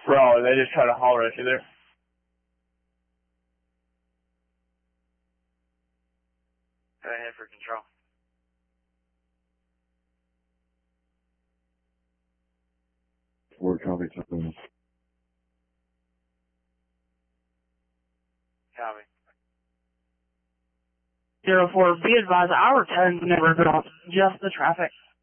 Bro, they just tried to holler at you there. Go ahead for control. 4 copy something. Copy. 04, be advised, our 10 never been off, just the traffic.